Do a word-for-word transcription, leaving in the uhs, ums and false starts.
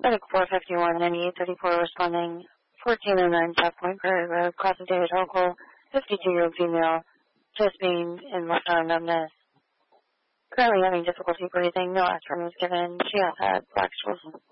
Medic four fifty-one, ninety-eight thirty-four responding, fourteen oh nine South Point Prairie Road, Cross of David Hochul, fifty-two-year-old female, chest pain and left arm numbness. Currently having difficulty breathing, no aspirin was given. She has had black stools.